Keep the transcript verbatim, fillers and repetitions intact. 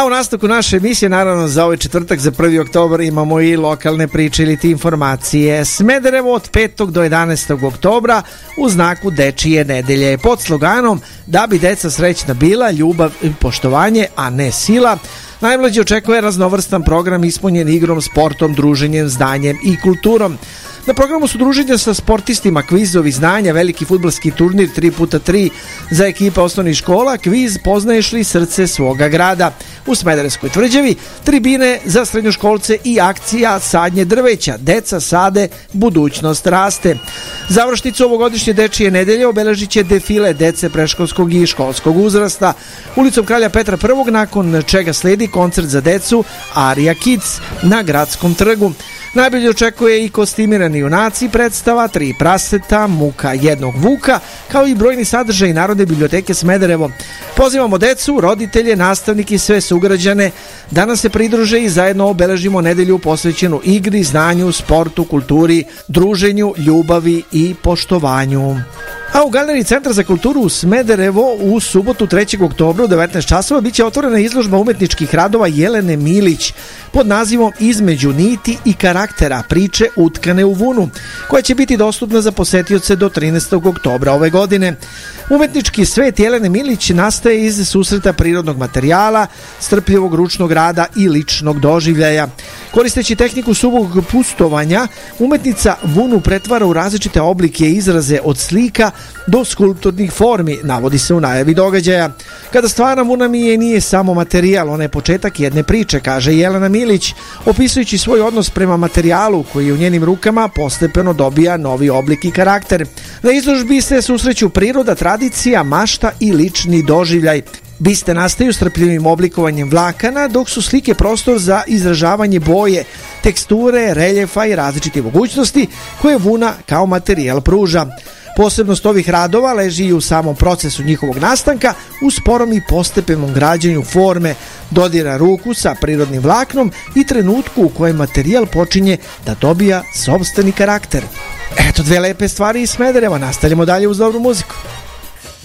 A u nastavku naše emisije, naravno za ovaj četvrtak, za prvi oktobar, imamo i lokalne priče ili ti informacije. Smederevo od petog do jedanaestog oktobra u znaku Dečije nedelje pod sloganom da bi deca srećna bila, ljubav i poštovanje, a ne sila. Najmlađi očekuje raznovrstan program ispunjen igrom, sportom, druženjem, znanjem i kulturom. Na programu su druženja sa sportistima, kvizovi, znanja, veliki fudbalski turnir tri puta tri za ekipa osnovnih škola, kviz Poznaješ li srce svoga grada u Smederevskoj tvrđavi, tribine za srednjoškolce i akcija sadnje drveća. Deca sade, budućnost raste. Završnicu ovogodišnje Dečije nedelje obeležit će defile dece predškolskog i školskog uzrasta ulicom Kralja Petra I, nakon čega sledi koncert za decu Aria Kids na Gradskom trgu. Najbolje očekuje i kostimirani junaci, predstava Tri praseta, Muka jednog vuka, kao i brojni sadržaj Narodne biblioteke Smederevo. Pozivamo decu, roditelje, nastavnike i sve sugrađane da nas se pridruže i zajedno obeležimo nedelju posvećenu igri, znanju, sportu, kulturi, druženju, ljubavi i poštovanju. A u Galeriji Centra za kulturu u Smederevo u subotu trećeg oktobra u devetnaest časova biće otvorena izložba umetničkih radova Jelene Milić pod nazivom Između niti i karaktera, priče utkane u vunu, koja će biti dostupna za posetioce do trinaestog oktobra ove godine. Umetnički svet Jelene Milić nastaje iz susreta prirodnog materijala, strpljivog ručnog rada i ličnog doživljaja. Koristeći tehniku suvog pustovanja, umetnica vunu pretvara u različite oblike i izraze od slika do skulpturnih formi, navodi se u najavi događaja. Kada stvara vuna mi je nije samo materijal, ona je početak jedne priče, kaže Jelena Milić, opisujući svoj odnos prema materijalu koji u njenim rukama postepeno dobija novi oblik i karakter. Na izložbi se susreću priroda, tradicija, mašta i lični doživljaj. Biste nastaju strpljivim oblikovanjem vlakana, dok su slike prostor za izražavanje boje, teksture, reljefa i različite mogućnosti koje vuna kao materijal pruža. Posebnost ovih radova leži i u samom procesu njihovog nastanka, u sporom i postepenom građenju forme, dodira ruku sa prirodnim vlaknom i trenutku u kojem materijal počinje da dobija sopstveni karakter. Eto dve lepe stvari iz Smedereva, nastavljamo dalje uz dobru muziku.